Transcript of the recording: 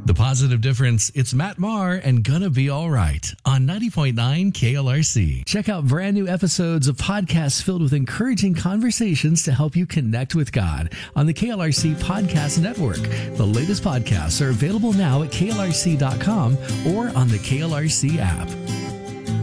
The Positive Difference. It's Matt Maher and Gonna Be All Right on 90.9 KLRC. Check out brand new episodes of podcasts filled with encouraging conversations to help you connect with God on the KLRC Podcast Network. The latest podcasts are available now at klrc.com or on the KLRC app.